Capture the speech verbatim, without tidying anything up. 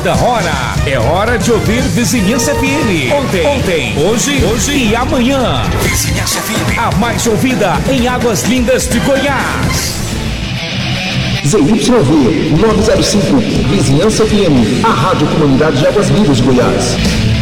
toda hora. É hora de ouvir Vizinhança F M. Ontem, ontem, hoje, hoje e amanhã. Vizinhança F M, a mais ouvida em Águas Lindas de Goiás. Z Y V novecentos e cinco, Vizinhança F M, a Rádio Comunidade de Águas Lindas de Goiás.